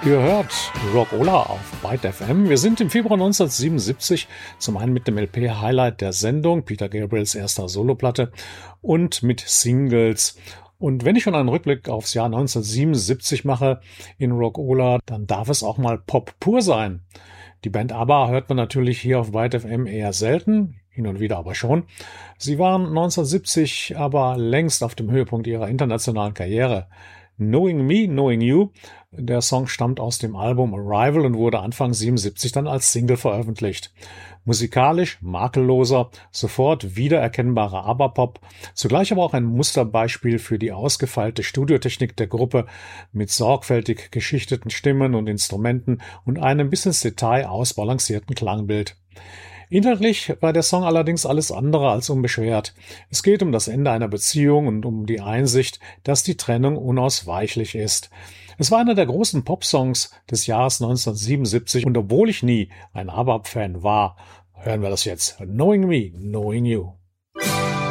Ihr hört Rock'Ola auf Byte FM. Wir sind im Februar 1977, zum einen mit dem LP-Highlight der Sendung, Peter Gabriels erster Soloplatte, und mit Singles. Und wenn ich schon einen Rückblick aufs Jahr 1977 mache in Rock'Ola, dann darf es auch mal Pop pur sein. Die Band ABBA hört man natürlich hier auf Byte FM eher selten, hin und wieder aber schon. Sie waren 1970 aber längst auf dem Höhepunkt ihrer internationalen Karriere. Knowing Me, Knowing You. Der Song stammt aus dem Album Arrival und wurde Anfang 77 dann als Single veröffentlicht. Musikalisch makelloser, sofort wiedererkennbarer ABBA-Pop, zugleich aber auch ein Musterbeispiel für die ausgefeilte Studiotechnik der Gruppe mit sorgfältig geschichteten Stimmen und Instrumenten und einem bis ins Detail ausbalancierten Klangbild. Inhaltlich war der Song allerdings alles andere als unbeschwert. Es geht um das Ende einer Beziehung und um die Einsicht, dass die Trennung unausweichlich ist. Es war einer der großen Popsongs des Jahres 1977 und obwohl ich nie ein ABBA-Fan war, hören wir das jetzt. Knowing Me, Knowing You.